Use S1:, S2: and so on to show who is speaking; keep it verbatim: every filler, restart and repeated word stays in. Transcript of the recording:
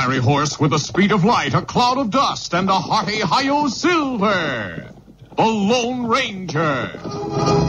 S1: fiery horse with the speed of light, a cloud of dust, and a hearty hi-yo silver. The Lone Ranger.